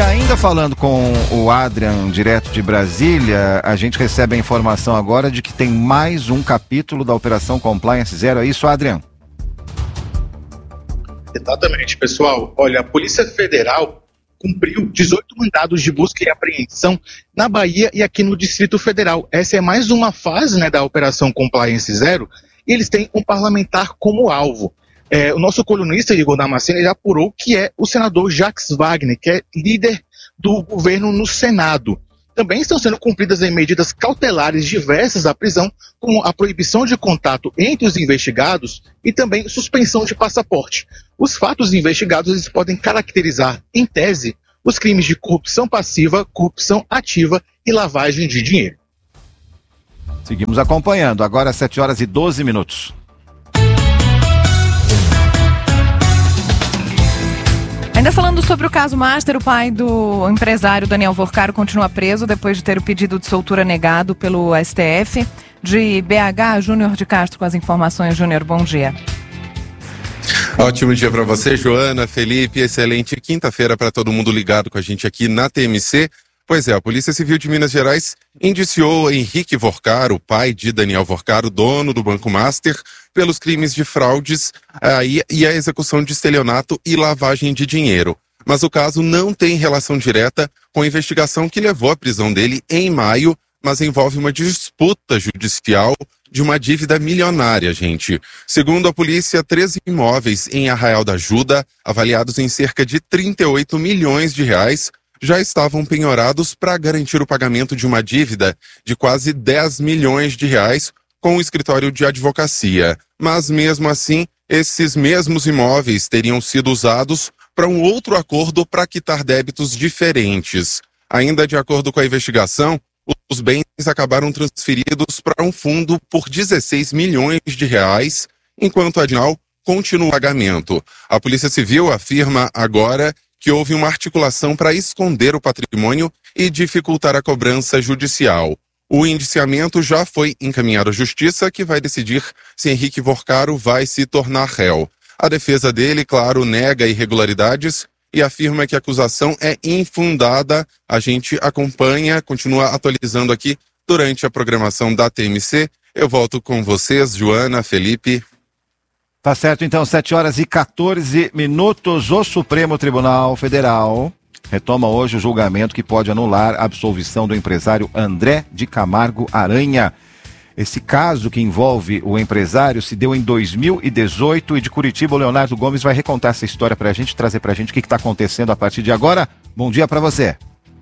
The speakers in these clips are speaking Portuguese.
ainda falando com o Adrian, direto de Brasília, a gente recebe a informação agora de que tem mais um capítulo da Operação Compliance Zero. É isso, Adrian? Exatamente, pessoal. Olha, a Polícia Federal cumpriu 18 mandados de busca e apreensão na Bahia e aqui no Distrito Federal. Essa é mais uma fase, da Operação Compliance Zero, e eles têm um parlamentar como alvo. O nosso colunista, Igor Damasceno, já apurou que é o senador Jacques Wagner, que é líder do governo no Senado. Também estão sendo cumpridas medidas cautelares diversas à prisão, como a proibição de contato entre os investigados e também suspensão de passaporte. Os fatos investigados eles podem caracterizar, em tese, os crimes de corrupção passiva, corrupção ativa e lavagem de dinheiro. Seguimos acompanhando. Agora 7h12. Ainda falando sobre o caso Master, o pai do empresário Daniel Vorcaro continua preso depois de ter o pedido de soltura negado pelo STF. De BH, Júnior de Castro com as informações. Júnior, bom dia. Ótimo dia para você, Joana, Felipe. Excelente quinta-feira para todo mundo ligado com a gente aqui na TMC. Pois é, a Polícia Civil de Minas Gerais indiciou Henrique Vorcaro, pai de Daniel Vorcaro, dono do Banco Master, pelos crimes de fraudes e a execução de estelionato e lavagem de dinheiro. Mas o caso não tem relação direta com a investigação que levou à prisão dele em maio, mas envolve uma disputa judicial de uma dívida milionária, gente. Segundo a polícia, 13 imóveis em Arraial da Ajuda, avaliados em cerca de 38 milhões de reais, já estavam penhorados para garantir o pagamento de uma dívida de quase 10 milhões de reais com o escritório de advocacia. Mas mesmo assim, esses mesmos imóveis teriam sido usados para um outro acordo para quitar débitos diferentes. Ainda de acordo com a investigação, os bens acabaram transferidos para um fundo por 16 milhões de reais, enquanto a Adinal continua o pagamento. A Polícia Civil afirma agora que houve uma articulação para esconder o patrimônio e dificultar a cobrança judicial. O indiciamento já foi encaminhado à Justiça, que vai decidir se Henrique Vorcaro vai se tornar réu. A defesa dele, claro, nega irregularidades e afirma que a acusação é infundada. A gente acompanha, continua atualizando aqui durante a programação da TMC. Eu volto com vocês, Joana, Felipe. Tá certo, então, 7h14. O Supremo Tribunal Federal retoma hoje o julgamento que pode anular a absolvição do empresário André de Camargo Aranha. Esse caso que envolve o empresário se deu em 2018 e de Curitiba o Leonardo Gomes vai recontar essa história pra gente, trazer pra gente o que está acontecendo a partir de agora. Bom dia para você.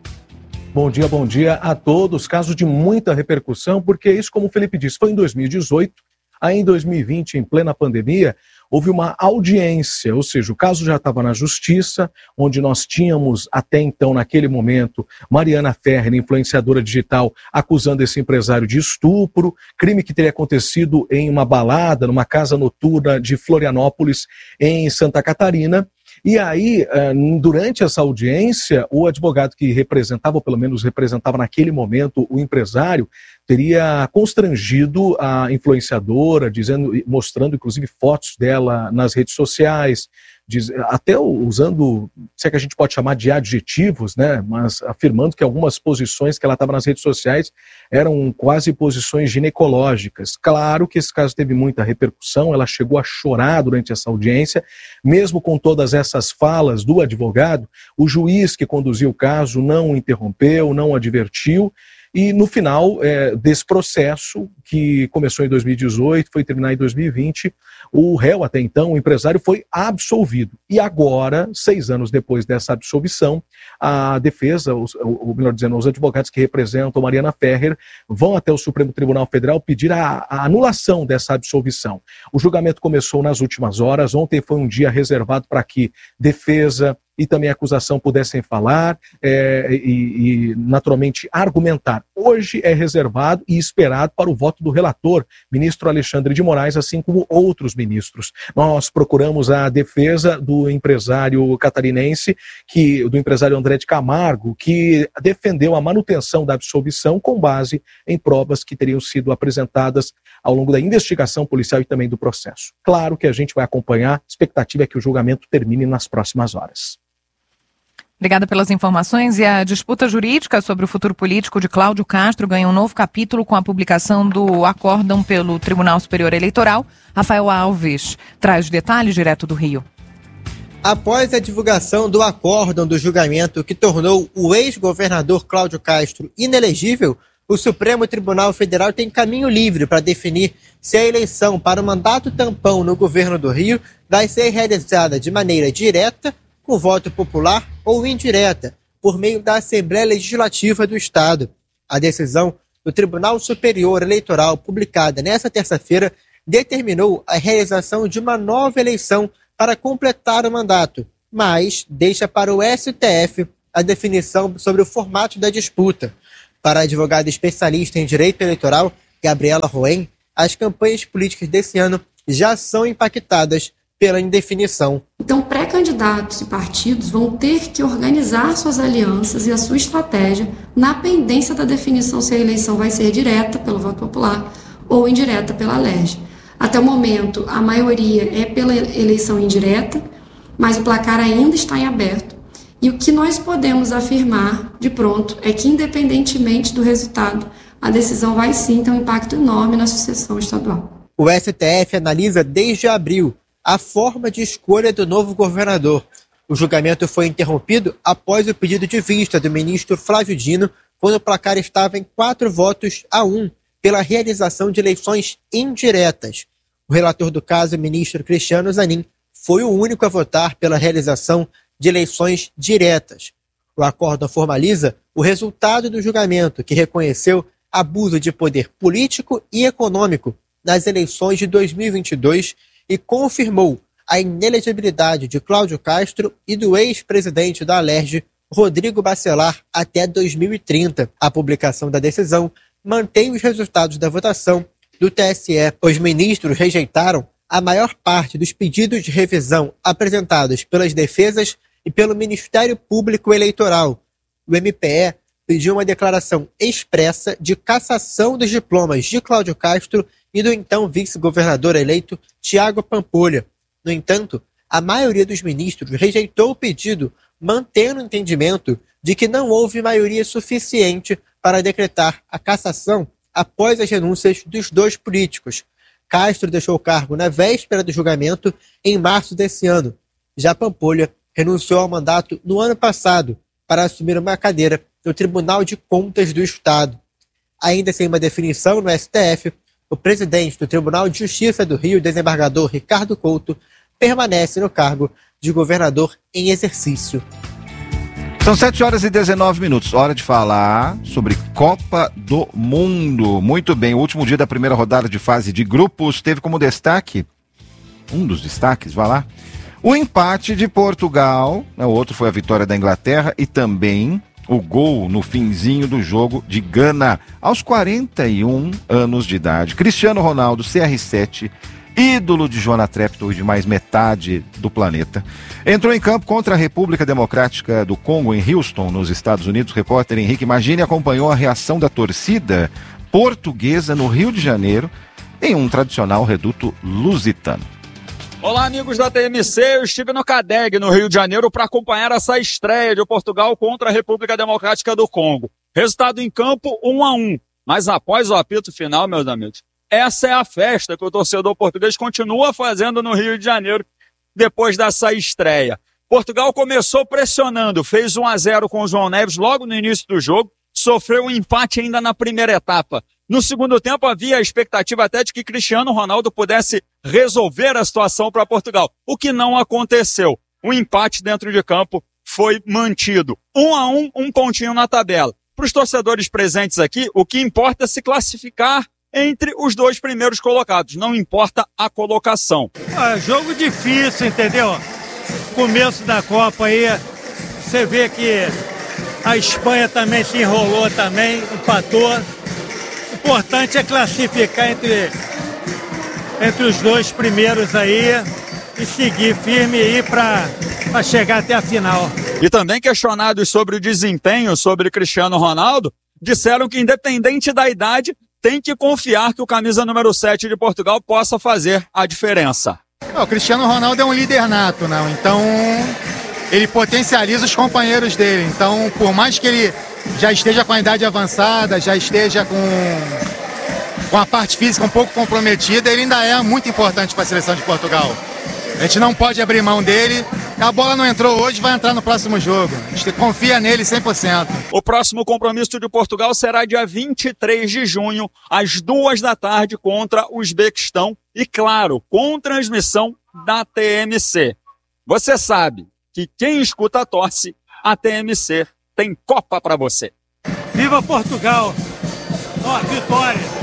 Bom dia a todos. Caso de muita repercussão, porque isso, como o Felipe disse, foi em 2018. Aí em 2020, em plena pandemia, houve uma audiência, ou seja, o caso já estava na justiça, onde nós tínhamos até então, naquele momento, Mariana Ferrer, influenciadora digital, acusando esse empresário de estupro, crime que teria acontecido em uma balada, numa casa noturna de Florianópolis, em Santa Catarina. E aí, durante essa audiência, o advogado que representava, ou pelo menos representava naquele momento o empresário, teria constrangido a influenciadora, mostrando inclusive fotos dela nas redes sociais, até usando, se é que a gente pode chamar de adjetivos, mas afirmando que algumas posições que ela estava nas redes sociais eram quase posições ginecológicas. Claro que esse caso teve muita repercussão, ela chegou a chorar durante essa audiência, mesmo com todas essas falas do advogado, o juiz que conduziu o caso não o interrompeu, não o advertiu. E no final desse processo, que começou em 2018, foi terminar em 2020, o réu até então, o empresário, foi absolvido. E agora, 6 anos depois dessa absolvição, a defesa, ou melhor dizendo, os advogados que representam Mariana Ferrer, vão até o Supremo Tribunal Federal pedir a anulação dessa absolvição. O julgamento começou nas últimas horas, ontem foi um dia reservado para que defesa e também a acusação pudessem falar e naturalmente argumentar. Hoje é reservado e esperado para o voto do relator, ministro Alexandre de Moraes, assim como outros ministros. Nós procuramos a defesa do empresário catarinense, do empresário André de Camargo, que defendeu a manutenção da absolvição com base em provas que teriam sido apresentadas ao longo da investigação policial e também do processo. Claro que a gente vai acompanhar, a expectativa é que o julgamento termine nas próximas horas. Obrigada pelas informações. E a disputa jurídica sobre o futuro político de Cláudio Castro ganha um novo capítulo com a publicação do acórdão pelo Tribunal Superior Eleitoral. Rafael Alves traz detalhes direto do Rio. Após a divulgação do acórdão do julgamento que tornou o ex-governador Cláudio Castro inelegível, o Supremo Tribunal Federal tem caminho livre para definir se a eleição para o mandato tampão no governo do Rio vai ser realizada de maneira direta, com voto popular, ou indireta, por meio da Assembleia Legislativa do Estado. A decisão do Tribunal Superior Eleitoral, publicada nesta terça-feira, determinou a realização de uma nova eleição para completar o mandato, mas deixa para o STF a definição sobre o formato da disputa. Para a advogada especialista em direito eleitoral, Gabriela Roen, as campanhas políticas desse ano já são impactadas pela indefinição. Então, pré-candidatos e partidos vão ter que organizar suas alianças e a sua estratégia na pendência da definição se a eleição vai ser direta pelo voto popular ou indireta pela LERJ. Até o momento, a maioria é pela eleição indireta, mas o placar ainda está em aberto. E o que nós podemos afirmar de pronto é que, independentemente do resultado, a decisão vai sim ter um impacto enorme na sucessão estadual. O STF analisa desde abril a forma de escolha do novo governador. O julgamento foi interrompido após o pedido de vista do ministro Flávio Dino, quando o placar estava em 4-1 pela realização de eleições indiretas. O relator do caso, o ministro Cristiano Zanin, foi o único a votar pela realização de eleições diretas. O acórdão formaliza o resultado do julgamento, que reconheceu abuso de poder político e econômico nas eleições de 2022 e confirmou a inelegibilidade de Cláudio Castro e do ex-presidente da LERJ, Rodrigo Bacelar, até 2030. A publicação da decisão mantém os resultados da votação do TSE. Os ministros rejeitaram a maior parte dos pedidos de revisão apresentados pelas defesas e pelo Ministério Público Eleitoral. O MPE pediu uma declaração expressa de cassação dos diplomas de Cláudio Castro e do então vice-governador eleito Tiago Pampolha. No entanto, a maioria dos ministros rejeitou o pedido, mantendo o entendimento de que não houve maioria suficiente para decretar a cassação após as renúncias dos dois políticos. Castro deixou o cargo na véspera do julgamento, em março desse ano. Já Pampolha renunciou ao mandato no ano passado para assumir uma cadeira no Tribunal de Contas do Estado. Ainda sem uma definição no STF, o presidente do Tribunal de Justiça do Rio, desembargador Ricardo Couto, permanece no cargo de governador em exercício. São 7h19. Hora de falar sobre Copa do Mundo. Muito bem, o último dia da primeira rodada de fase de grupos teve como destaque, um dos destaques, vai lá, o empate de Portugal, o outro foi a vitória da Inglaterra e também o gol no finzinho do jogo de Gana, aos 41 anos de idade. Cristiano Ronaldo, CR7, ídolo de Joana Treptow e de mais metade do planeta, entrou em campo contra a República Democrática do Congo em Houston, nos Estados Unidos. O repórter Henrique Magini acompanhou a reação da torcida portuguesa no Rio de Janeiro, em um tradicional reduto lusitano. Olá, amigos da TMC, eu estive no CADEG, no Rio de Janeiro, para acompanhar essa estreia de Portugal contra a República Democrática do Congo. Resultado em campo, 1-1. Mas após o apito final, meus amigos, essa é a festa que o torcedor português continua fazendo no Rio de Janeiro depois dessa estreia. Portugal começou pressionando, fez 1-0 com o João Neves logo no início do jogo, sofreu um empate ainda na primeira etapa. No segundo tempo havia a expectativa até de que Cristiano Ronaldo pudesse resolver a situação para Portugal, o que não aconteceu. O empate dentro de campo foi mantido. 1-1, um pontinho na tabela. Para os torcedores presentes aqui, o que importa é se classificar entre os dois primeiros colocados, não importa a colocação. Jogo difícil, entendeu? Começo da Copa aí, você vê que a Espanha também se enrolou também, empatou. O importante é classificar entre os dois primeiros aí e seguir firme aí para chegar até a final. E também questionados sobre o desempenho sobre Cristiano Ronaldo, disseram que independente da idade, tem que confiar que o camisa número 7 de Portugal possa fazer a diferença. O Cristiano Ronaldo é um líder nato, não? Então ele potencializa os companheiros dele. Então, por mais que ele já esteja com a idade avançada, já esteja com a parte física um pouco comprometida, ele ainda é muito importante para a seleção de Portugal. A gente não pode abrir mão dele. A bola não entrou hoje, vai entrar no próximo jogo. A gente confia nele 100%. O próximo compromisso de Portugal será dia 23 de junho, às 14h, contra o Uzbequistão. E, claro, com transmissão da TMC. Você sabe que quem escuta torce, a TMC tem Copa para você. Viva Portugal! Ó, vitória!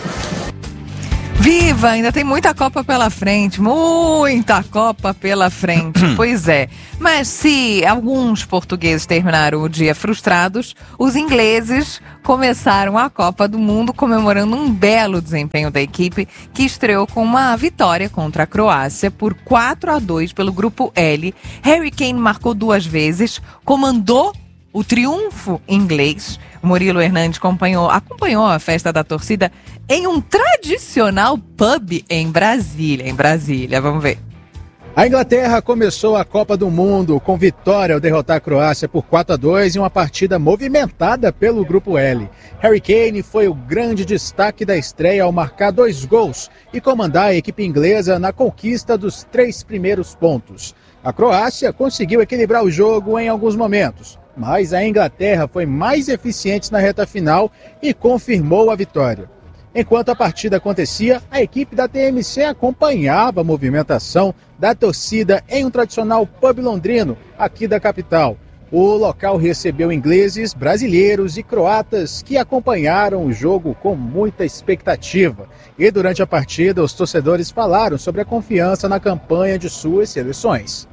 Viva! Ainda tem muita Copa pela frente, muita Copa pela frente. Pois é. Mas se alguns portugueses terminaram o dia frustrados, os ingleses começaram a Copa do Mundo comemorando um belo desempenho da equipe, que estreou com uma vitória contra a Croácia por 4-2 pelo Grupo L. Harry Kane marcou 2 vezes, comandou o triunfo inglês. Murilo Hernandes acompanhou a festa da torcida em um tradicional pub em Brasília. Vamos ver. A Inglaterra começou a Copa do Mundo com vitória ao derrotar a Croácia por 4-2 em uma partida movimentada pelo Grupo L. Harry Kane foi o grande destaque da estreia ao marcar 2 gols e comandar a equipe inglesa na conquista dos 3 primeiros pontos. A Croácia conseguiu equilibrar o jogo em alguns momentos, mas a Inglaterra foi mais eficiente na reta final e confirmou a vitória. Enquanto a partida acontecia, a equipe da TMC acompanhava a movimentação da torcida em um tradicional pub londrino, aqui da capital. O local recebeu ingleses, brasileiros e croatas que acompanharam o jogo com muita expectativa. E durante a partida, os torcedores falaram sobre a confiança na campanha de suas seleções.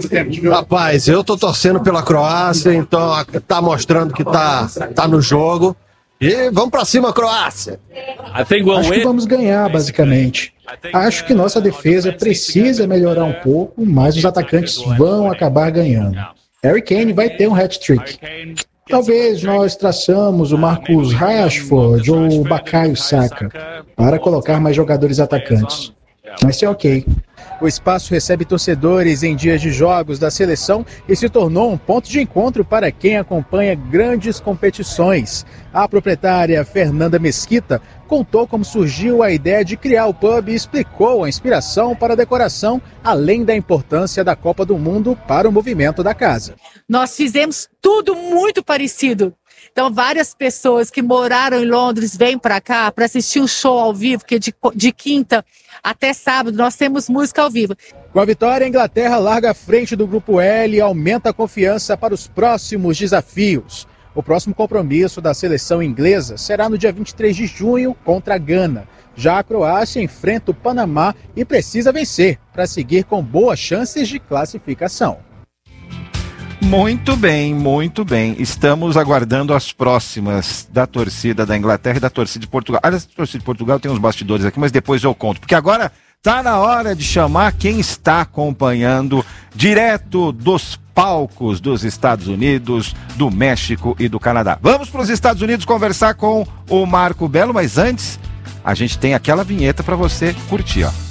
Rapaz, eu tô torcendo pela Croácia, então tá mostrando que tá no jogo. E vamos pra cima, Croácia! Acho que vamos ganhar, basicamente. Acho que nossa defesa precisa melhorar um pouco, mas os atacantes vão acabar ganhando. Harry Kane vai ter um hat-trick. Talvez nós traçamos o Marcus Rashford ou o Bukayo Saka para colocar mais jogadores atacantes. Vai ser ok. O espaço recebe torcedores em dias de jogos da seleção e se tornou um ponto de encontro para quem acompanha grandes competições. A proprietária Fernanda Mesquita contou como surgiu a ideia de criar o pub e explicou a inspiração para a decoração, além da importância da Copa do Mundo para o movimento da casa. Nós fizemos tudo muito parecido. Então, várias pessoas que moraram em Londres vêm para cá para assistir um show ao vivo, que de quinta até sábado nós temos música ao vivo. Com a vitória, a Inglaterra larga à frente do Grupo L e aumenta a confiança para os próximos desafios. O próximo compromisso da seleção inglesa será no dia 23 de junho contra a Gana. Já a Croácia enfrenta o Panamá e precisa vencer para seguir com boas chances de classificação. Muito bem, muito bem. Estamos aguardando as próximas da torcida da Inglaterra e da torcida de Portugal. Aliás, a torcida de Portugal tem uns bastidores aqui, mas depois eu conto. Porque agora tá na hora de chamar quem está acompanhando direto dos palcos dos Estados Unidos, do México e do Canadá. Vamos para os Estados Unidos conversar com o Marco Belo, mas antes a gente tem aquela vinheta para você curtir, ó.